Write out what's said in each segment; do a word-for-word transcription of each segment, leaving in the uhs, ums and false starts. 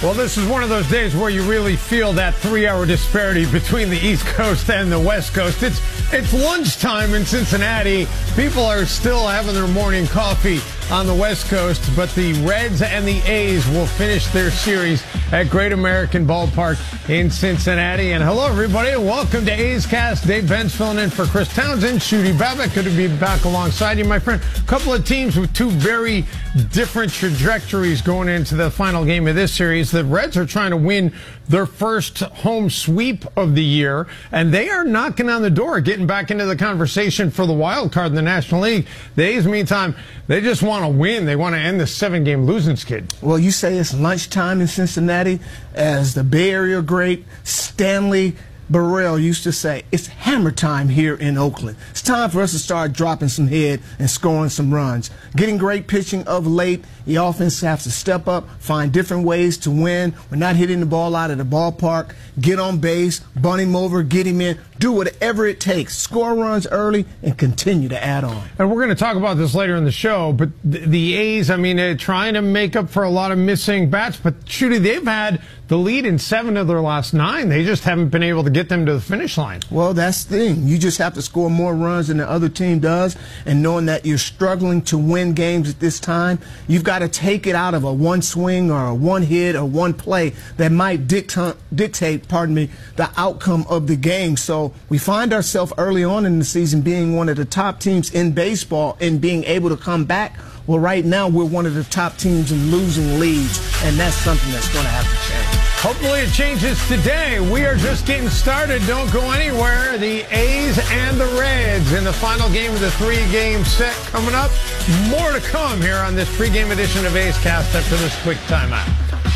Well, this is one of those days where you really feel that three-hour disparity between the East Coast and the West Coast. It's it's lunchtime in Cincinnati. People are still having their morning coffee on the West Coast, but the Reds and the A's will finish their series at Great American Ballpark in Cincinnati. And hello, everybody, and welcome to A's Cast. Dave Benz filling in for Chris Townsend. Shooty Babbitt, good to be back alongside you, my friend. A couple of teams with two very different trajectories going into the final game of this series. The Reds are trying to win their first home sweep of the year, and they are knocking on the door, getting back into the conversation for the wild card in the National League. The A's, meantime, they just want to win. They want to end this seven-game losing skid. Well, you say it's lunchtime in Cincinnati. As the Bay Area great Stanley Burrell used to say, it's hammer time here in Oakland. It's time for us to start dropping some head and scoring some runs. Getting great pitching of late, the offense has to step up, find different ways to win. We're not hitting the ball out of the ballpark. Get on base, bunt him over, get him in, do whatever it takes. Score runs early and continue to add on. And we're going to talk about this later in the show, but the, the A's, I mean, they're trying to make up for a lot of missing bats, but Shooty, they've had the lead in seven of their last nine. They just haven't been able to get them to the finish line. Well, that's the thing. You just have to score more runs than the other team does, and knowing that you're struggling to win games at this time, you've got to take it out of a one swing or a one hit or one play that might dictate, dictate, pardon me, the outcome of the game. So we find ourselves early on in the season being one of the top teams in baseball and being able to come back. Well, right now we're one of the top teams in losing leads, and that's something that's going to have to change. Hopefully it changes today. We are just getting started. Don't go anywhere. The A's and the Reds in the final game of the three-game set coming up. More to come here on this pregame edition of A's Cast after this quick timeout.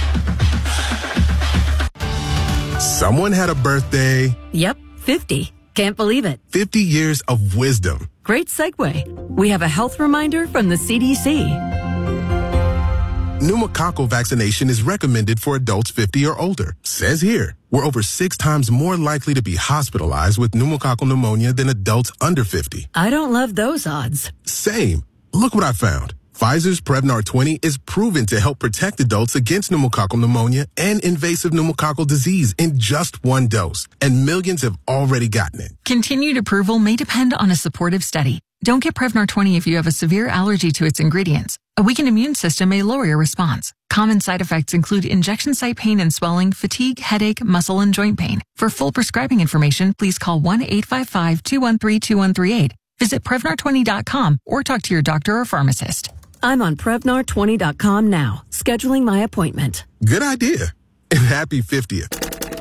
Someone had a birthday. Yep, fifty. Can't believe it. fifty years of wisdom. Great segue. We have a health reminder from the C D C. Pneumococcal vaccination is recommended for adults fifty or older. Says here, we're over six times more likely to be hospitalized with pneumococcal pneumonia than adults under fifty. I don't love those odds. Same. Look what I found. Pfizer's Prevnar twenty is proven to help protect adults against pneumococcal pneumonia and invasive pneumococcal disease in just one dose. And millions have already gotten it. Continued approval may depend on a supportive study. Don't get Prevnar twenty if you have a severe allergy to its ingredients. A weakened immune system may lower your response. Common side effects include injection site pain and swelling, fatigue, headache, muscle, and joint pain. For full prescribing information, please call one eight five five, two one three, two one three eight. Visit Prevnar twenty dot com or talk to your doctor or pharmacist. I'm on Prevnar twenty dot com now, scheduling my appointment. Good idea. And happy fiftieth.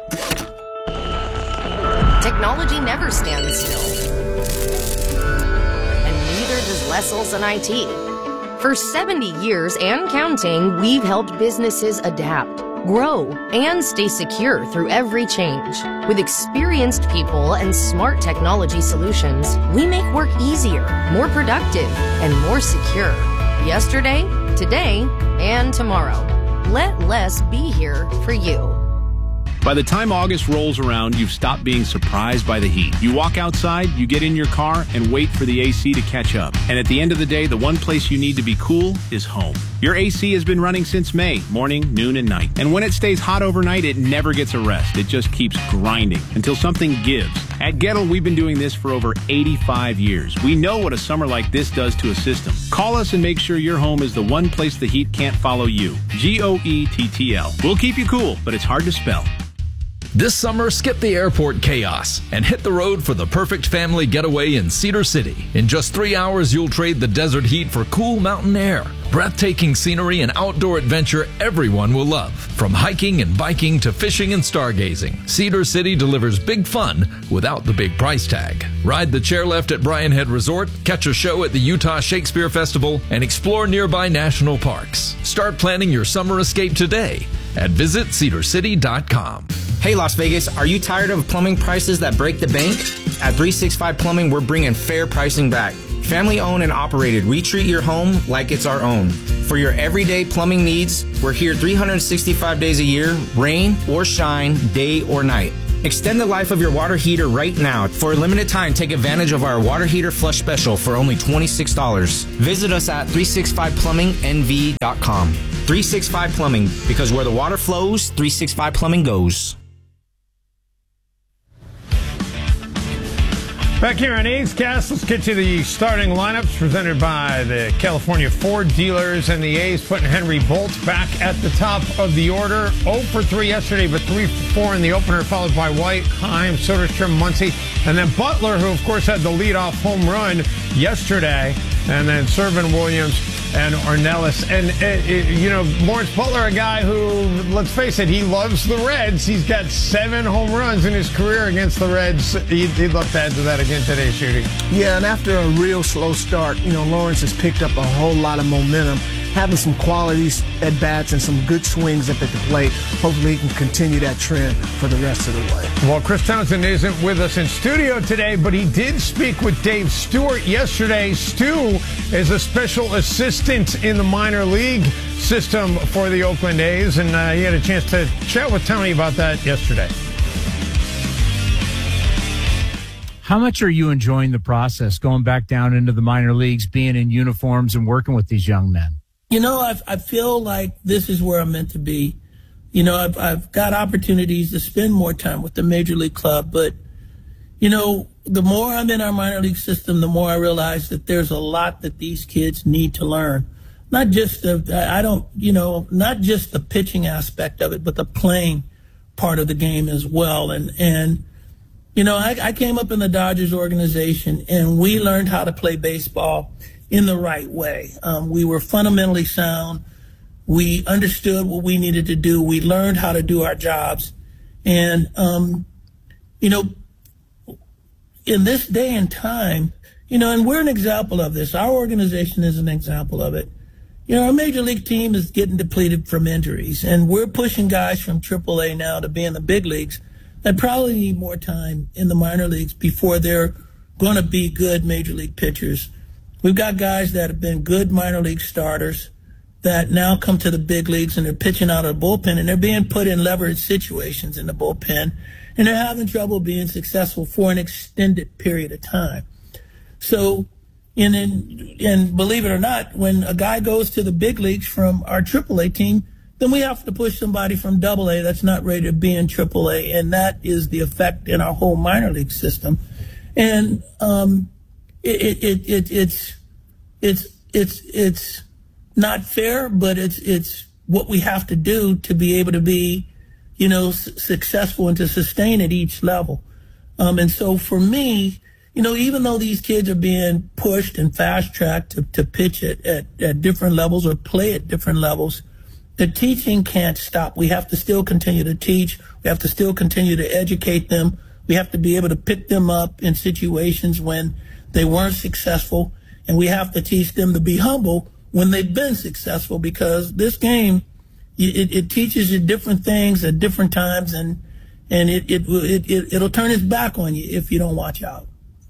Technology never stands still. And neither does Lessel's and I T. For seventy years and counting, we've helped businesses adapt, grow, and stay secure through every change. With experienced people and smart technology solutions, we make work easier, more productive, and more secure. Yesterday, today, and tomorrow. Let less be here for you. By the time August rolls around, you've stopped being surprised by the heat. You walk outside, you get in your car, and wait for the A C to catch up. And at the end of the day, the one place you need to be cool is home. Your A C has been running since May, morning, noon, and night. And when it stays hot overnight, it never gets a rest. It just keeps grinding until something gives. At Gettle, we've been doing this for over eighty-five years. We know what a summer like this does to a system. Call us and make sure your home is the one place the heat can't follow you. G O E T T L. We'll keep you cool, but it's hard to spell. This summer, skip the airport chaos and hit the road for the perfect family getaway in Cedar City. In just three hours, you'll trade the desert heat for cool mountain air, breathtaking scenery, and outdoor adventure everyone will love. From hiking and biking to fishing and stargazing, Cedar City delivers big fun without the big price tag. Ride the chairlift at Bryan Head Resort, catch a show at the Utah Shakespeare Festival, and explore nearby national parks. Start planning your summer escape today at visit cedar city dot com. Hey Las Vegas, are you tired of plumbing prices that break the bank? At three sixty-five Plumbing, we're bringing fair pricing back. Family owned and operated, we treat your home like it's our own. For your everyday plumbing needs, we're here three hundred sixty-five days a year, rain or shine, day or night. Extend the life of your water heater right now. For a limited time, take advantage of our water heater flush special for only twenty-six dollars. Visit us at three sixty-five plumbing n v dot com. three sixty-five Plumbing, because where the water flows, three sixty-five Plumbing goes. Back here on A's Cast, let's get to the starting lineups presented by the California Ford dealers, and the A's putting Henry Bolt back at the top of the order. oh for three yesterday, but three for four in the opener, followed by White, Heim, Soderstrom, Muncy, and then Butler, who of course had the leadoff home run yesterday, and then Servin, Williams, and Ornelas. And, uh, you know, Lawrence Butler, a guy who, let's face it, he loves the Reds. He's got seven home runs in his career against the Reds. He'd, he'd love to add to that again today, Shooty. Yeah, and after a real slow start, you know, Lawrence has picked up a whole lot of momentum, having some qualities at bats and some good swings up at the plate. Hopefully he can continue that trend for the rest of the way. Well, Chris Townsend isn't with us in studio today, but he did speak with Dave Stewart yesterday. Stu is a special assistant in the minor league system for the Oakland A's, and uh, he had a chance to chat with Tony about that yesterday. How much are you enjoying the process, going back down into the minor leagues, being in uniforms and working with these young men? You know, I, I feel like this is where I'm meant to be. You know, I've, I've got opportunities to spend more time with the major league club, but, you know, the more I'm in our minor league system, the more I realize that there's a lot that these kids need to learn. Not just the, I don't, you know, not just the pitching aspect of it, but the playing part of the game as well. And, and, you know, I, I came up in the Dodgers organization, and we learned how to play baseball in the right way. Um, we were fundamentally sound. We understood what we needed to do. We learned how to do our jobs. And, um, you know, in this day and time, you know, and we're an example of this. Our organization is an example of it. You know, our major league team is getting depleted from injuries, and we're pushing guys from triple A now to be in the big leagues that probably need more time in the minor leagues before they're going to be good major league pitchers. We've got guys that have been good minor league starters that now come to the big leagues, and they're pitching out of the bullpen, and they're being put in leverage situations in the bullpen, and they're having trouble being successful for an extended period of time. So, and, and, and believe it or not, when a guy goes to the big leagues from our triple A team, then we have to push somebody from double A that's not ready to be in triple A, and that is the effect in our whole minor league system. And um, it, it, it, it's it's it's it's not fair, but it's it's what we have to do to be able to be, you know, s- successful and to sustain at each level. Um, and so for me, you know, even though these kids are being pushed and fast-tracked to, to pitch it at, at different levels or play at different levels, the teaching can't stop. We have to still continue to teach. We have to still continue to educate them. We have to be able to pick them up in situations when they weren't successful, and we have to teach them to be humble when they've been successful, because this game, it, it teaches you different things at different times, and and it, it, it, it, it'll turn its back on you if you don't watch out.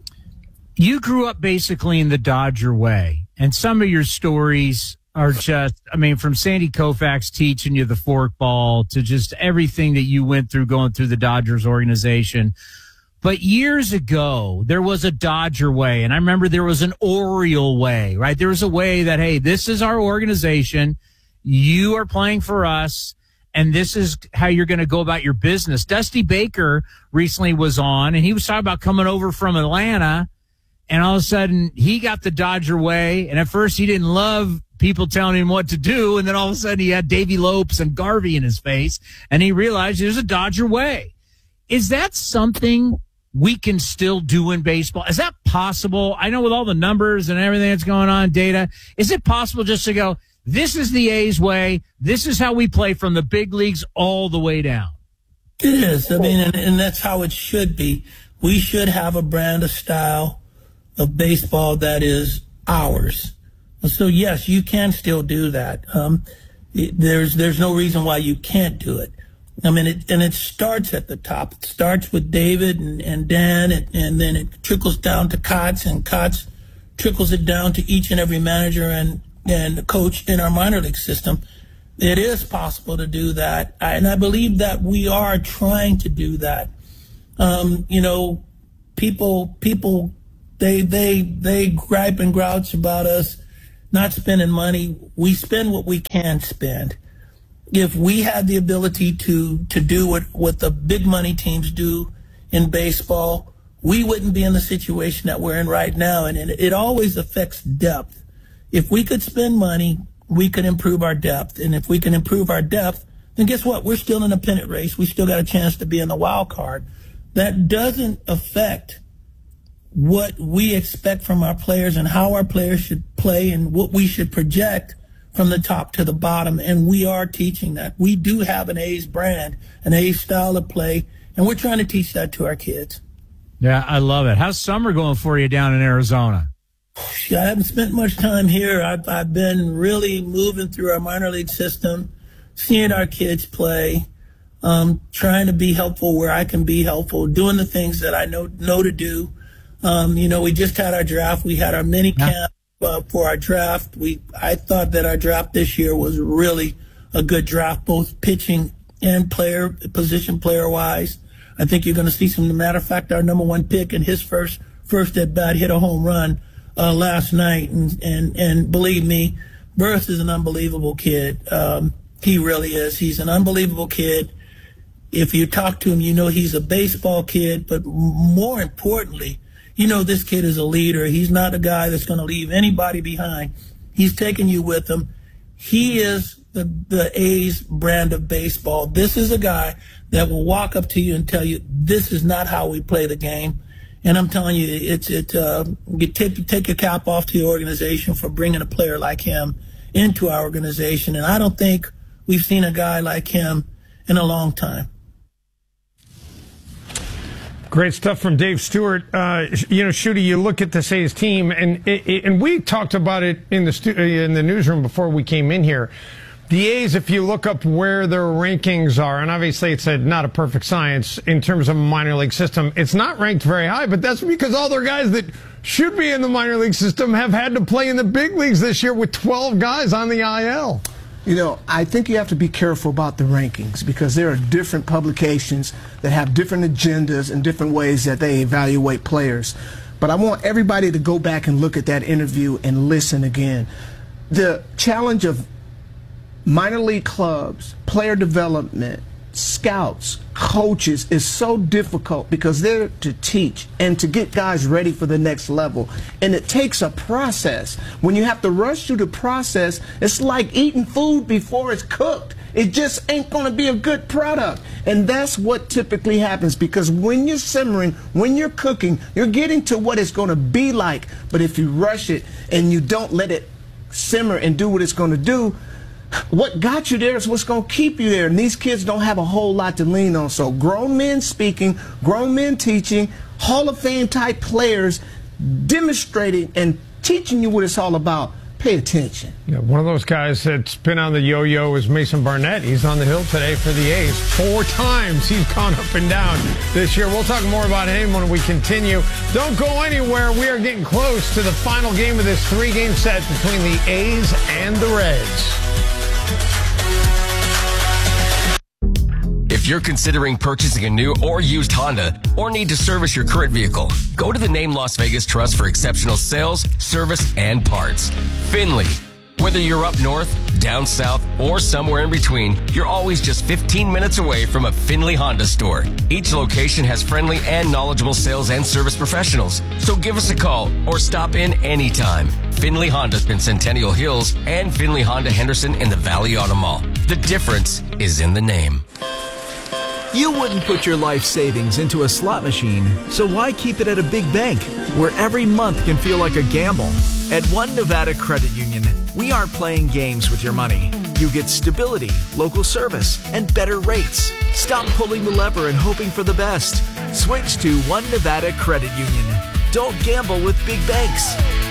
You grew up basically in the Dodger way, and some of your stories are just, I mean, from Sandy Koufax teaching you the forkball to just everything that you went through going through the Dodgers organization. But years ago, there was a Dodger way, and I remember there was an Oriole way, right? There was a way that, hey, this is our organization. You are playing for us, and this is how you're going to go about your business. Dusty Baker recently was on, and he was talking about coming over from Atlanta, and all of a sudden he got the Dodger way, and at first he didn't love people telling him what to do, and then all of a sudden he had Davey Lopes and Garvey in his face, and he realized there's a Dodger way. Is that something we can still do in baseball? Is that possible? I know with all the numbers and everything that's going on, data, is it possible just to go, this is the A's way, this is how we play from the big leagues all the way down? It is. I mean, and, and that's how it should be. We should have a brand of style of baseball that is ours. So, yes, you can still do that. Um, it, there's there's no reason why you can't do it. I mean, it, and it starts at the top. It starts with David and, and Dan, and, and then it trickles down to Kotz, and Kotz trickles it down to each and every manager and, and coach in our minor league system. It is possible to do that, and I believe that we are trying to do that. Um, you know, people, people, they, they, they gripe and grouch about us not spending money. We spend what we can spend. If we had the ability to, to do what, what the big money teams do in baseball, we wouldn't be in the situation that we're in right now. And it, it always affects depth. If we could spend money, we could improve our depth. And if we can improve our depth, then guess what? We're still in a pennant race. We still got a chance to be in the wild card. That doesn't affect what we expect from our players and how our players should play and what we should project from the top to the bottom. And we are teaching that. We do have an A's brand, an A's style of play, and we're trying to teach that to our kids. Yeah, I love it. How's summer going for you down in Arizona? I haven't spent much time here. I've, I've been really moving through our minor league system, seeing our kids play, um, trying to be helpful where I can be helpful, doing the things that I know know to do. Um, you know, we just had our draft. We had our mini camp uh, for our draft. We I thought that our draft this year was really a good draft, both pitching and player position player wise. I think you're going to see some. As a matter of fact, our number one pick in his first first at bat hit a home run uh, last night, and and and believe me, Burris is an unbelievable kid. Um, he really is. He's an unbelievable kid. If you talk to him, you know he's a baseball kid, but more importantly, you know this kid is a leader. He's not a guy that's going to leave anybody behind. He's taking you with him. He is the, the A's brand of baseball. This is a guy that will walk up to you and tell you, this is not how we play the game. And I'm telling you, it's it. Uh, you take, take your cap off to your organization for bringing a player like him into our organization. And I don't think we've seen a guy like him in a long time. Great stuff from Dave Stewart. Uh, you know, Shooty, you look at this A's team, and it, and we talked about it in the stu- in the newsroom before we came in here. The A's, if you look up where their rankings are, and obviously it's a, not a perfect science in terms of a minor league system, it's not ranked very high, but that's because all their guys that should be in the minor league system have had to play in the big leagues this year with twelve guys on the I L. You know, I think you have to be careful about the rankings because there are different publications that have different agendas and different ways that they evaluate players. But I want everybody to go back and look at that interview and listen again. The challenge of minor league clubs, player development, scouts, coaches is so difficult because they're to teach and to get guys ready for the next level. And it takes a process. When you have to rush through the process, it's like eating food before it's cooked. It just ain't going to be a good product. And that's what typically happens because when you're simmering, when you're cooking, you're getting to what it's going to be like. But if you rush it and you don't let it simmer and do what it's going to do, what got you there is what's going to keep you there. And these kids don't have a whole lot to lean on. So grown men speaking, grown men teaching, Hall of Fame type players demonstrating and teaching you what it's all about. Pay attention. Yeah, one of those guys that's been on the yo-yo is Mason Barnett. He's on the hill today for the A's. Four times he's gone up and down this year. We'll talk more about him when we continue. Don't go anywhere. We are getting close to the final game of this three-game set between the A's and the Reds. If you're considering purchasing a new or used Honda or need to service your current vehicle, go to the Name Las Vegas Trust for exceptional sales, service, and parts. Finley. Whether you're up north, down south, or somewhere in between, you're always just fifteen minutes away from a Finley Honda store. Each location has friendly and knowledgeable sales and service professionals. So give us a call or stop in anytime. Finley Honda's in Centennial Hills and Finley Honda Henderson in the Valley Auto Mall. The difference is in the name. You wouldn't put your life savings into a slot machine, so why keep it at a big bank where every month can feel like a gamble? At One Nevada Credit Union, we aren't playing games with your money. You get stability, local service, and better rates. Stop pulling the lever and hoping for the best. Switch to One Nevada Credit Union. Don't gamble with big banks.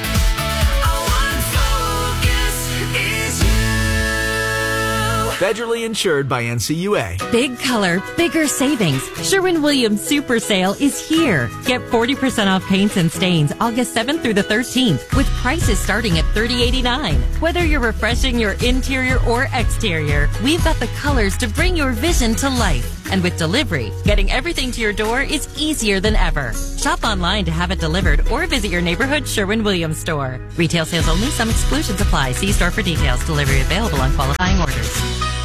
Federally insured by N C U A. Big color, bigger savings. Sherwin-Williams Super Sale is here. Get forty percent off paints and stains August seventh through the thirteenth with prices starting at thirty eighty-nine. Whether you're refreshing your interior or exterior, we've got the colors to bring your vision to life. And with delivery, getting everything to your door is easier than ever. Shop online to have it delivered or visit your neighborhood Sherwin-Williams store. Retail sales only. Some exclusions apply. See store for details. Delivery available on qualifying orders.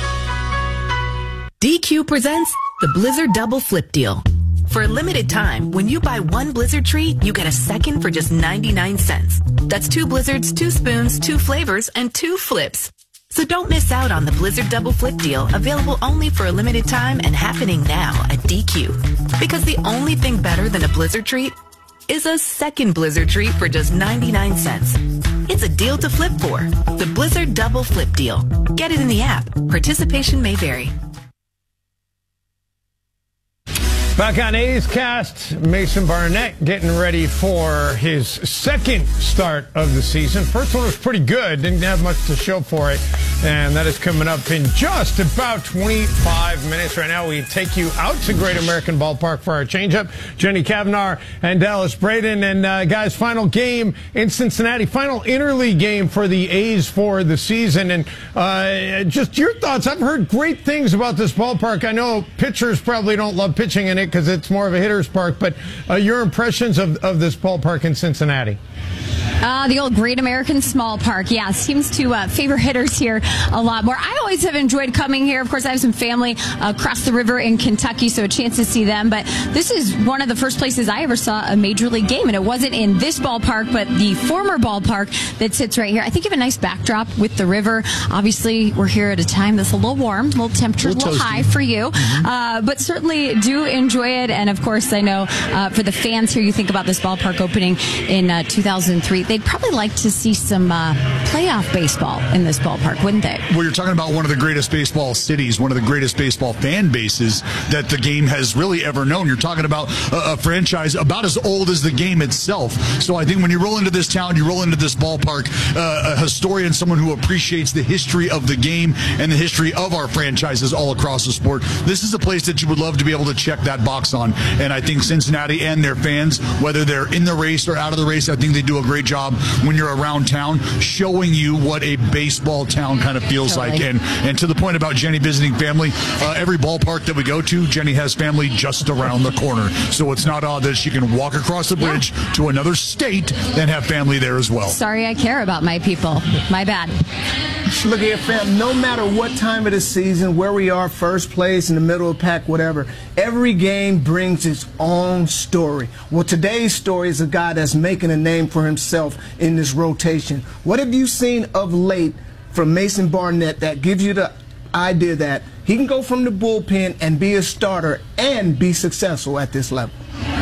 D Q presents the Blizzard Double Flip Deal. For a limited time, when you buy one Blizzard treat, you get a second for just ninety-nine cents. That's two Blizzards, two spoons, two flavors, and two flips. So don't miss out on the Blizzard Double Flip Deal, available only for a limited time and happening now at D Q. Because the only thing better than a Blizzard treat is a second Blizzard treat for just ninety-nine cents. It's a deal to flip for. The Blizzard Double Flip Deal. Get it in the app. Participation may vary. Back on A's Cast, Mason Barnett getting ready for his second start of the season. First one was pretty good, didn't have much to show for it, and that is coming up in just about twenty-five minutes. Right now, we take you out to Great American Ballpark for our changeup. Jenny Kavnar and Dallas Braden, and uh, guys, final game in Cincinnati, final interleague game for the A's for the season. And uh, just your thoughts. I've heard great things about this ballpark. I know pitchers probably don't love pitching in it because it's more of a hitter's park, but uh, your impressions of, of this ballpark in Cincinnati? Uh, the old Great American Small Park, yeah, seems to uh, favor hitters here a lot more. I always have enjoyed coming here. Of course, I have some family uh, across the river in Kentucky, so a chance to see them. But this is one of the first places I ever saw a major league game, and it wasn't in this ballpark, but the former ballpark that sits right here. I think you have a nice backdrop with the river. Obviously, we're here at a time that's a little warm, a little temperature, a little, little high for you, mm-hmm. uh, but certainly do enjoy it. And of course, I know uh, for the fans here, you think about this ballpark opening in uh, two thousand three. They'd probably like to see some uh, playoff baseball in this ballpark, wouldn't they? Well, you're talking about one of the greatest baseball cities, one of the greatest baseball fan bases that the game has really ever known. You're talking about a, a franchise about as old as the game itself. So I think when you roll into this town, you roll into this ballpark, uh, a historian, someone who appreciates the history of the game and the history of our franchises all across the sport. This is a place that you would love to be able to check that box on. And I think Cincinnati and their fans, whether they're in the race or out of the race, I think they do a great job when you're around town, showing you what a baseball town kind of feels totally. like. And and to the point about Jenny visiting family, uh, every ballpark that we go to, Jenny has family just around the corner. So it's not odd that she can walk across the bridge yeah. to another state and have family there as well. Sorry, I care about my people. My bad. Look here, fam, no matter what time of the season, where we are, first place, in the middle of the pack, whatever, every game brings its own story. Well, today's story is a guy that's making a name for himself in this rotation. What have you seen of late from Mason Barnett that gives you the idea that he can go from the bullpen and be a starter and be successful at this level?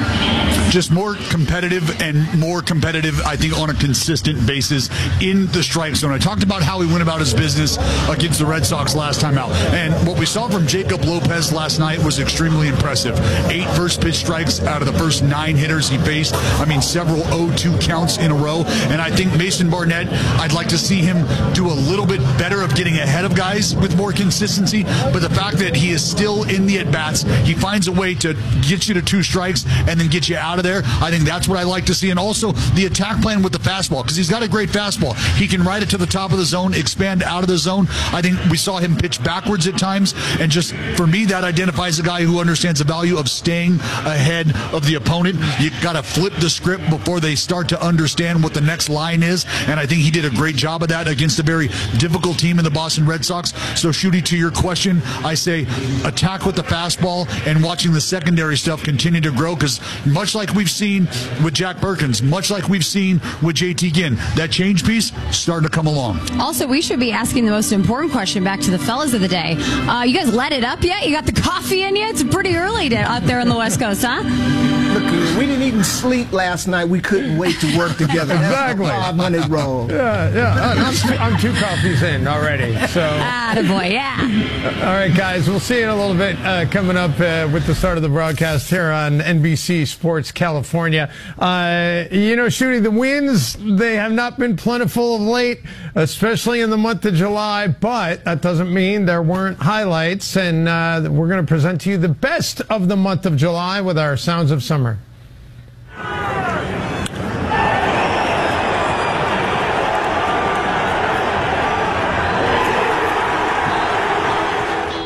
Just more competitive and more competitive, I think, on a consistent basis in the strike zone. I talked about how he went about his business against the Red Sox last time out. And what we saw from Jacob Lopez last night was extremely impressive. Eight first pitch strikes out of the first nine hitters he faced. I mean, several oh two counts in a row. And I think Mason Barnett, I'd like to see him do a little bit better of getting ahead of guys with more consistency. But the fact that he is still in the at-bats, he finds a way to get you to two strikes and then get you out of there. I think that's what I like to see. And also the attack plan with the fastball, because he's got a great fastball. He can ride it to the top of the zone, expand out of the zone. I think we saw him pitch backwards at times. And just for me, that identifies a guy who understands the value of staying ahead of the opponent. You got to flip the script before they start to understand what the next line is. And I think he did a great job of that against a very difficult team in the Boston Red Sox. So, Shooty, to your question, I say attack with the fastball and watching the secondary stuff continue to grow, because much like we've seen with Jack Perkins, much like we've seen with J T Ginn, that change piece starting to come along. Also, we should be asking the most important question back to the fellas of the day. Uh, you guys let it up yet? You got the coffee in yet? It's pretty early to, out there on the West Coast, huh? Look, we didn't even sleep last night. We couldn't wait to work together. Exactly. five hundred roll. Yeah, yeah. I'm, two, I'm two coffees in already. So. Attaboy, yeah. All right, guys. We'll see you in a little bit uh, coming up uh, with the start of the broadcast here on N B C Sports California. Uh, you know, Shooty, the wins, they have not been plentiful of late, especially in the month of July, but that doesn't mean there weren't highlights, and uh, we're going to present to you the best of the month of July with our Sounds of Summer.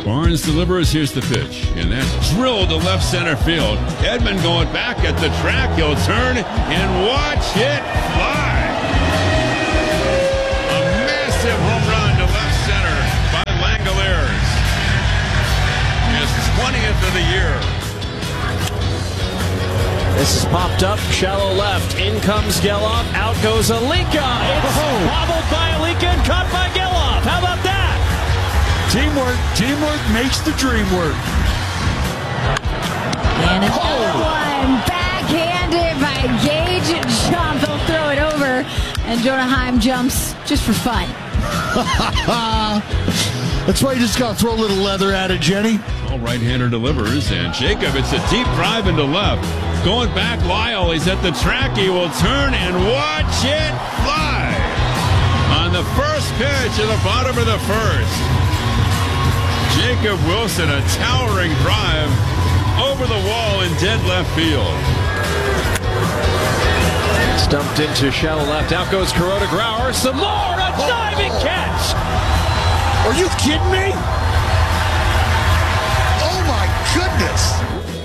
Barnes delivers. Here's the pitch. And that's drilled to left center field. Edman going back at the track. He'll turn and watch it fly. A massive home run to left center by Langoliers. His twentieth of the year. This is popped up, shallow left. In comes Geloff. Out goes Alika. It's oh. bobbled by Alika and caught by Geloff. How about that? Teamwork. Teamwork makes the dream work. And another oh. one. Backhanded by Gage and Jump. They'll throw it over. And Jonah Heim jumps just for fun. That's why you just got to throw a little leather at it, Jenny. All right-hander delivers. And Jacob, it's a deep drive into left. Going back, Lyle, he's at the track. He will turn and watch it fly. On the first pitch at the bottom of the first. Jacob Wilson, a towering drive over the wall in dead left field. Stumped into shallow left. Out goes Kuroda Grauer. Some more. A diving catch. Are you kidding me? Oh, my goodness.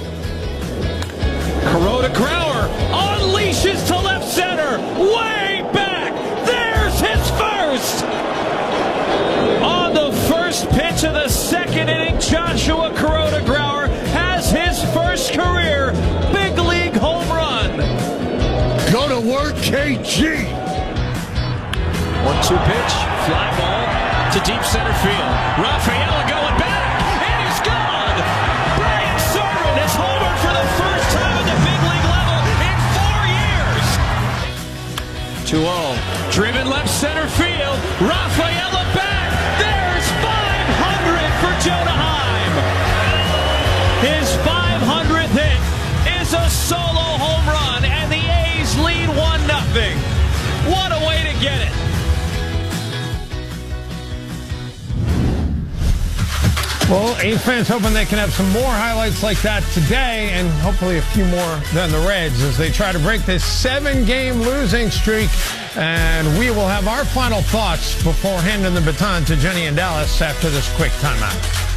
Kuroda Grauer unleashes to left center. Way back. There's his first. On the first pitch of the second inning, Joshua Kuroda Grauer has his first career big league home run. Go to work, K G. one two pitch. Fly ball to deep center field. Rafaela going back. And he's gone. Brian Sermon has homered for the first time at the big league level in four years. two oh. Driven left center field. Rafaela back. There's five hundred for Jonah Heim. His five hundredth hit is a solo home run, and the A's lead one nothing. What a way to get it. Well, A's fans hoping they can have some more highlights like that today, and hopefully a few more than the Reds as they try to break this seven-game losing streak. And we will have our final thoughts before handing the baton to Jenny and Dallas after this quick timeout.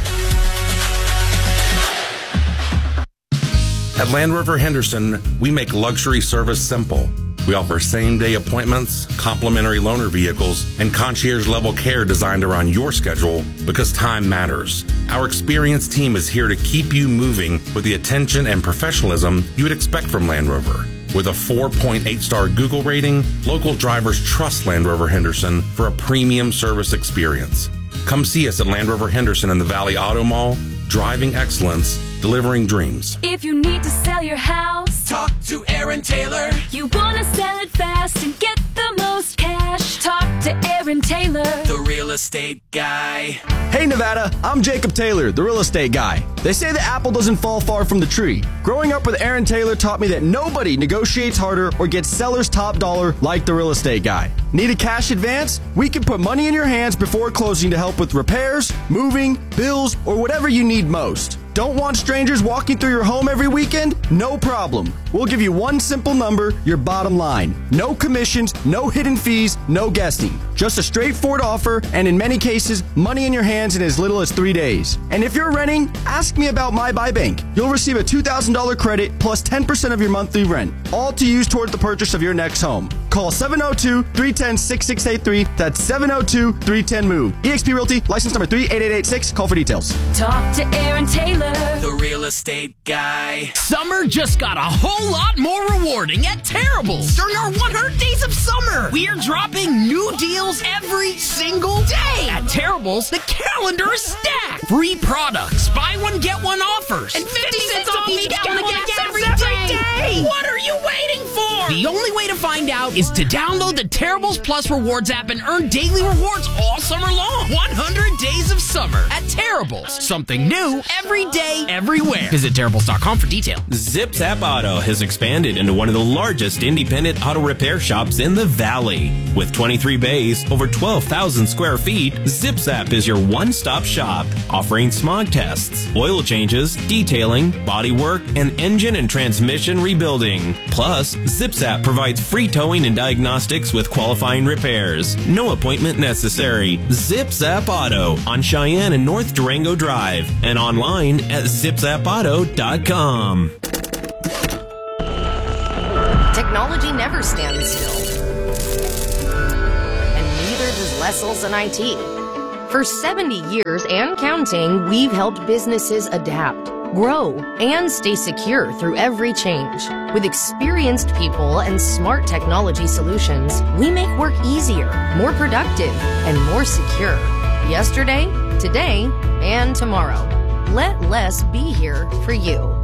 At Land Rover Henderson, we make luxury service simple. We offer same-day appointments, complimentary loaner vehicles, and concierge-level care designed around your schedule because time matters. Our experienced team is here to keep you moving with the attention and professionalism you would expect from Land Rover. With a four point eight star Google rating, local drivers trust Land Rover Henderson for a premium service experience. Come see us at Land Rover Henderson in the Valley Auto Mall. Driving excellence, delivering dreams. If you need to sell your house, talk to Aaron Taylor. You want to sell it fast and get the most cash, talk to Aaron Taylor, the real estate guy. Hey Nevada, I'm Jacob Taylor, the real estate guy. They say the apple doesn't fall far from the tree. Growing up with Aaron Taylor taught me that nobody negotiates harder or gets seller's top dollar like the real estate guy. Need a cash advance? We can put money in your hands before closing to help with repairs, moving, bills, or whatever you need most. Don't want strangers walking through your home every weekend? No problem. We'll give you one simple number, your bottom line. No commissions, no hidden fees, no guessing. Just a straightforward offer, and in many cases, money in your hands in as little as three days. And if you're renting, ask me about My Buy Bank. You'll receive a two thousand dollars credit plus ten percent of your monthly rent, all to use towards the purchase of your next home. Call seven oh two, three one zero, six six eight three. That's seven oh two, three one zero, MOVE. eXp Realty, license number three eight eight eight six. Call for details. talk to Aaron Taylor, the real estate guy. Summer just got a whole lot more rewarding at Terrible's. During our one hundred days of summer, we're dropping new deals every single day. At Terrible's, the calendar is stacked. Free products, buy one, get one offers, and fifty cents off each gallon of gas every day. What are you waiting for? The only way to find out is to download the Terrible's Plus Rewards app and earn daily rewards all summer long. one hundred days of summer at Terrible's. Something new every day, everywhere. Visit Terrible's dot com for details. Zip Zap Auto has expanded into one of the largest independent auto repair shops in the Valley. With twenty-three bays, over twelve thousand square feet, Zip Zap is your one-stop shop, offering smog tests, oil changes, detailing, body work, and engine and transmission rebuilding. Plus, Zip Zap provides free towing and diagnostics with qualifying repairs. No appointment necessary. Zip Zap Auto on Cheyenne and North Durango Durango Drive and online at zip zap auto dot com. Technology never stands still. And neither does Leslie and I T. For seventy years and counting, we've helped businesses adapt, grow, and stay secure through every change. With experienced people and smart technology solutions, we make work easier, more productive, and more secure. Yesterday, today, and tomorrow. Let Les be here for you.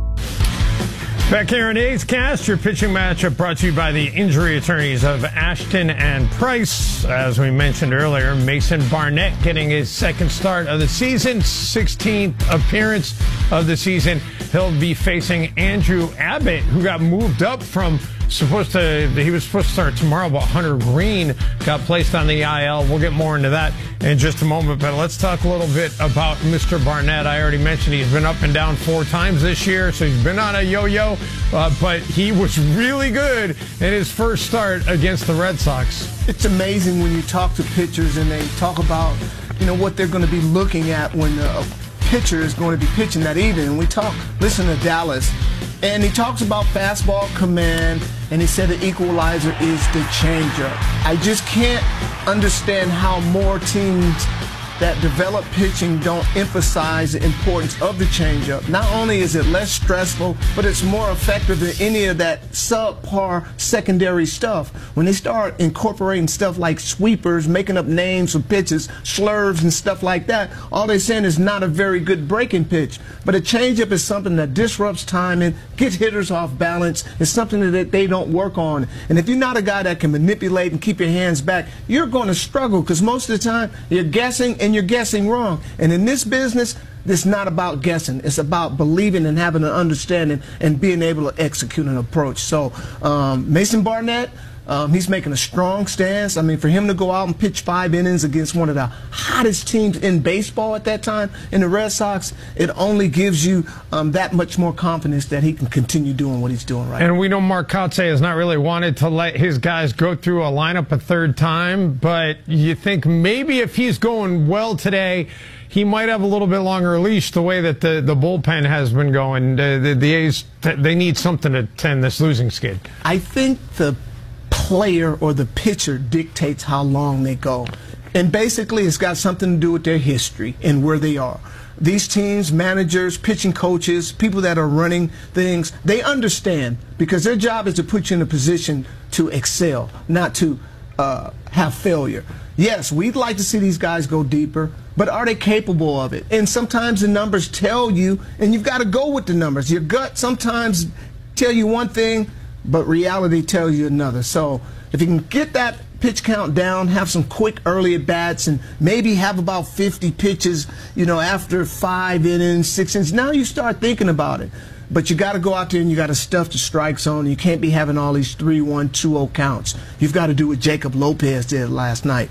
Back here in A's Cast, your pitching matchup brought to you by the injury attorneys of Ashton and Price. As we mentioned earlier, Mason Barnett getting his second start of the season, sixteenth appearance of the season. He'll be facing Andrew Abbott, who got moved up from supposed to, he was supposed to start tomorrow, but Hunter Green got placed on the I L. We'll get more into that in just a moment, but let's talk a little bit about Mister Barnett. I already mentioned he's been up and down four times this year, so he's been on a yo-yo, uh, but he was really good in his first start against the Red Sox. It's amazing when you talk to pitchers and they talk about, you know, what they're going to be looking at when a pitcher is going to be pitching that evening. And we talk, listen to Dallas, and he talks about fastball command, and he said the equalizer is the changeup. I just can't understand how more teams that develop pitching don't emphasize the importance of the changeup. Not only is it less stressful, but it's more effective than any of that subpar secondary stuff. When they start incorporating stuff like sweepers, making up names for pitches, slurves and stuff like that, all they're saying is not a very good breaking pitch. But a changeup is something that disrupts timing, gets hitters off balance. It's something that they don't work on. And if you're not a guy that can manipulate and keep your hands back, you're going to struggle, because most of the time you're guessing and you're guessing wrong. And in this business, it's not about guessing. It's about believing and having an understanding and being able to execute an approach. So um, Mason Barnett, um, he's making a strong stance. I mean, for him to go out and pitch five innings against one of the hottest teams in baseball at that time, in the Red Sox, it only gives you um, that much more confidence that he can continue doing what he's doing right now. And we know Mark Kotsay has not really wanted to let his guys go through a lineup a third time, but you think maybe if he's going well today, he might have a little bit longer leash the way that the, the bullpen has been going. The, the, the A's, they need something to tend this losing skid. I think the player or the pitcher dictates how long they go. And basically, it's got something to do with their history and where they are. These teams, managers, pitching coaches, people that are running things, they understand, because their job is to put you in a position to excel, not to uh, have failure. Yes, we'd like to see these guys go deeper, but are they capable of it? And sometimes the numbers tell you, and you've got to go with the numbers. Your gut sometimes tell you one thing, but reality tells you another. So if you can get that pitch count down, have some quick early at bats, and maybe have about fifty pitches, you know, after five innings, six innings, now you start thinking about it. But you got to go out there and you got to stuff the strike zone. You can't be having all these three one, two oh counts. You've got to do what Jacob Lopez did last night.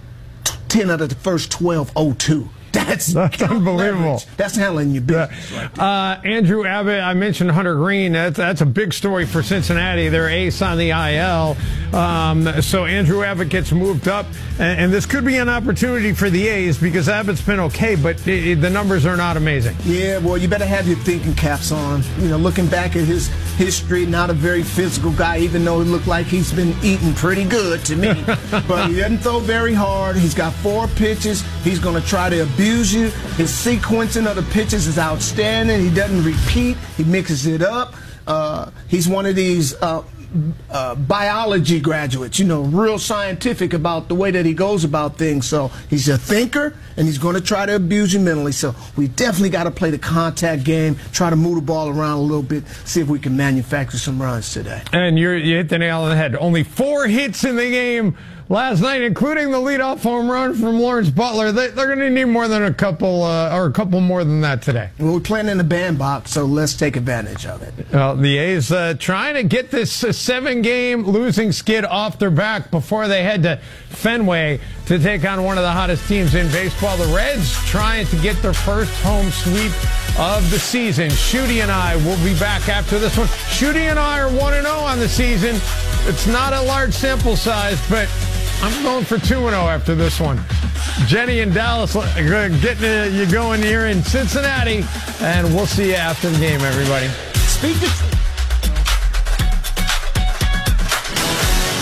ten out of the first twelve oh two. That's, That's unbelievable. Leverage. That's handling your business. Right uh, Andrew Abbott, I mentioned Hunter Green. That's, that's a big story for Cincinnati. They're ace on the I L. Um, so Andrew Abbott gets moved up. And, and this could be an opportunity for the A's, because Abbott's been okay, but it, it, the numbers are not amazing. Yeah, well, you better have your thinking caps on. You know, looking back at his history, not a very physical guy, even though it looked like he's been eating pretty good to me. But he doesn't throw very hard. He's got four pitches. He's going to try to abuse you. His sequencing of the pitches is outstanding. He doesn't repeat. He mixes it up. Uh, he's one of these uh, uh, biology graduates, you know, real scientific about the way that he goes about things. So he's a thinker, and he's going to try to abuse you mentally. So we definitely got to play the contact game, try to move the ball around a little bit, see if we can manufacture some runs today. And you're, you hit the nail on the head. Only four hits in the game last night, including the leadoff home run from Lawrence Butler. They, they're going to need more than a couple, uh, or a couple more than that today. Well, we're playing in the bandbox, so let's take advantage of it. Well, the A's uh, trying to get this uh, seven-game losing skid off their back before they head to Fenway to take on one of the hottest teams in baseball. The Reds trying to get their first home sweep of the season. Shooty and I will be back after this one. Shooty and I are one and oh on the season. It's not a large sample size, but I'm going for two and oh after this one. Jenny in Dallas getting you going here in Cincinnati, and we'll see you after the game, everybody. Speak the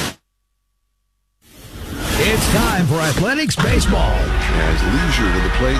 It's time for Athletics Baseball. Has leisure to the plate.